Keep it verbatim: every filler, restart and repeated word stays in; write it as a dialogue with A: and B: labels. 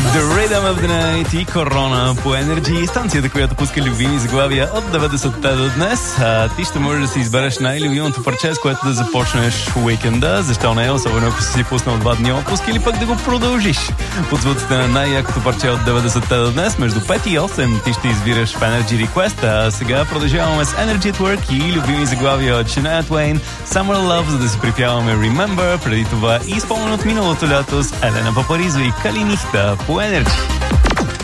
A: The Rhythm of the Night и Корона по Energy, станцията, която пуска любими заглавия от деветдесетте до днес. А, ти ще можеш да си избереш най-любимото парче, с което да започнеш уикенда. Защо не? Особено ако си си пуснал два дни отпуск, или пък да го продължиш. Под звуците на най-якото парче от деветдесетте до днес, между пет и осем ти ще избираш в Energy Request. А сега продължаваме с Energy at Work и любими заглавия от Shania Twain, Summer Love, за да си припяваме Remember. Преди това и спомен от миналото лято с Елена Папаризо и Калинихта по Energy.